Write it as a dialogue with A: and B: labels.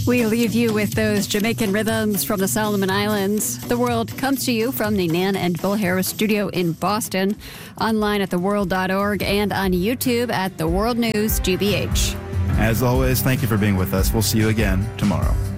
A: We leave you with those Jamaican rhythms from the Solomon Islands. The World comes to you from the Nan and Bill Harris studio in Boston, online at theworld.org and on YouTube at The World News GBH.
B: As always, thank you for being with us. We'll see you again tomorrow.